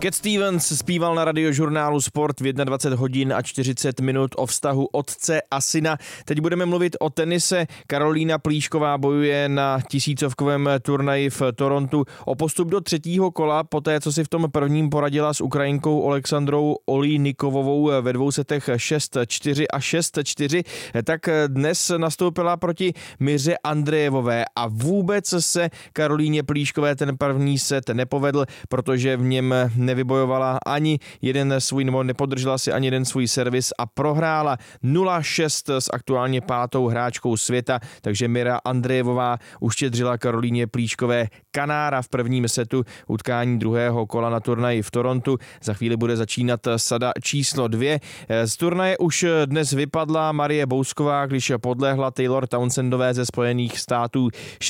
Cat Stevens zpíval na Radiožurnálu Sport v 21 hodin a 40 minut o vztahu otce a syna. Teď budeme mluvit o tenise. Karolína Plíšková bojuje na tisícovkovém turnaji v Torontu o postup do třetího kola, poté co si v tom prvním poradila s Ukrajinkou Oleksandrou Olejnikovovou ve dvou setech 6-4 a 6-4, tak dnes nastoupila proti Miře Andrejevové a vůbec se Karolíně Plíškové ten první set nepovedl, protože v něm nevybojovala ani jeden svůj, nebo nepodržela si ani jeden svůj servis a prohrála 0-6 s aktuálně pátou hráčkou světa, takže Mira Andrejevová uštědřila Karolíně Plíškové kanára v prvním setu utkání druhého kola na turnaji v Torontu. Za chvíli bude začínat sada číslo 2. Z turnaje už dnes vypadla Marie Bousková, když podlehla Taylor Townsendové ze Spojených států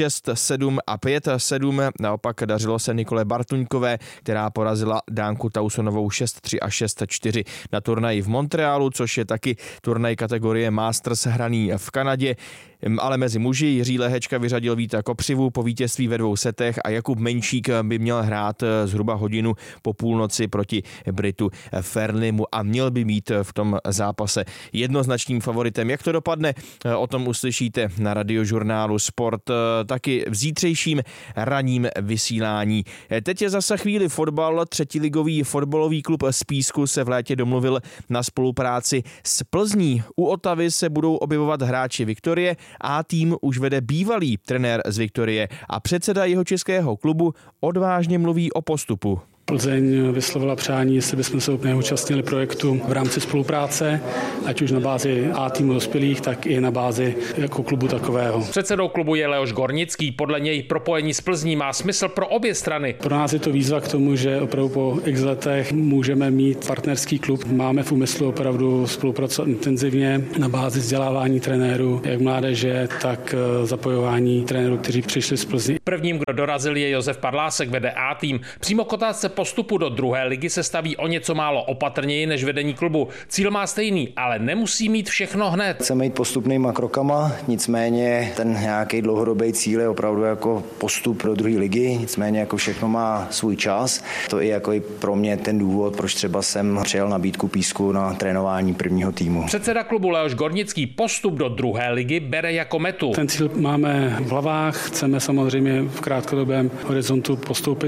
6-7 a 5-7. Naopak dařilo se Nikole Bartuňkové, která porazila Dánku Tausonovou 6-3 a 6-4 na turnaji v Montrealu, což je taky turnaj kategorie Masters hraný v Kanadě. Ale mezi muži Jiří Lehečka vyřadil Víta Kopřivu po vítězství ve dvou setech a Jakub Menčík by měl hrát zhruba hodinu po půlnoci proti Britu Fernimu a měl by být v tom zápase jednoznačným favoritem. Jak to dopadne, o tom uslyšíte na Radiožurnálu Sport taky v zítřejším ranním vysílání. Teď je zase chvíli fotbal. Třetiligový fotbalový klub z Písku se v létě domluvil na spolupráci s Plzní. U Otavy se budou objevovat hráči Viktorie a tým už vede bývalý trenér z Viktorie a předseda jeho českého klubu odvážně mluví o postupu. Plzeň vyslovila přání, jestli bychom se účastnili projektu v rámci spolupráce, ať už na bázi A týmu dospělých, tak i na bázi jako klubu takového. Předsedou klubu je Leoš Gornický. Podle něj propojení s Plzní má smysl pro obě strany. Pro nás je to výzva k tomu, že opravdu po x letech můžeme mít partnerský klub. Máme v úmyslu opravdu spolupracovat intenzivně na bázi vzdělávání trenérů, jak mládeže, tak zapojování trenérů, kteří přišli z Plzně. Prvním, kdo dorazil, je Josef Padlásek, vede A tým. Přímo k otázce postupu do druhé ligy se staví o něco málo opatrněji než vedení klubu. Cíl má stejný, ale nemusí mít všechno hned. Chceme jít postupnýma krokama, nicméně ten nějaký dlouhodobý cíl je opravdu jako postup do druhé ligy, nicméně jako všechno má svůj čas. To je jako i pro mě ten důvod, proč třeba jsem přijal nabídku Písku na trénování prvního týmu. Předseda klubu Leoš Gornický postup do druhé ligy bere jako metu. Ten cíl máme v hlavách, chceme samozřejmě v krátkodobém horizontu postoupit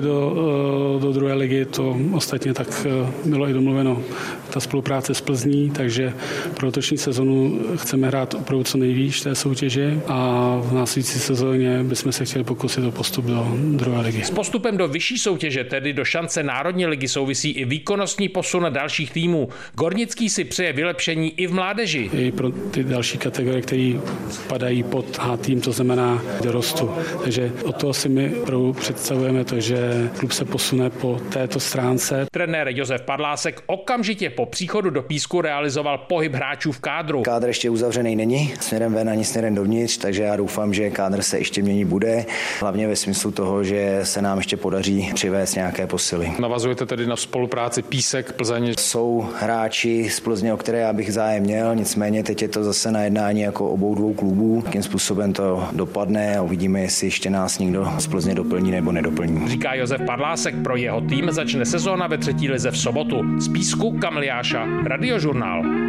do druhé ligy, to ostatně tak bylo i domluveno ta spolupráce s Plzní, takže pro letošní sezonu chceme hrát opravdu co nejvíc té soutěže a v následující sezóně bychom se chtěli pokusit o postup do druhé ligy. S postupem do vyšší soutěže, tedy do šance Národní ligy, souvisí i výkonnostní posun dalších týmů. Gornický si přeje vylepšení i v mládeži. I pro ty další kategorie, které padají pod A tým, to znamená dorostu. Takže od toho si my představujeme to, že klub se posune po této stránce. Trenér Josef Padlásek okamžitě po příchodu do Písku realizoval pohyb hráčů v kádru. Kádr ještě uzavřený není, směrem ven ani směrem dovnitř, takže já doufám, že kádr se ještě měnit bude, hlavně ve smyslu toho, že se nám ještě podaří přivést nějaké posily. Navazujete tedy na spolupráci Písek, Plzeň? Jsou hráči z Plzně, o které já bych zájem měl, nicméně teď je to zase na jednání jako obou dvou klubů. Jakým způsobem to dopadne a uvidíme, jestli ještě nás někdo z Plzně doplní nebo nedoplní. Říká Josef Padlásek, pro jeho tým začne sezóna ve třetí lize v sobotu. Z Písku Kamil Jáša, Radiožurnál.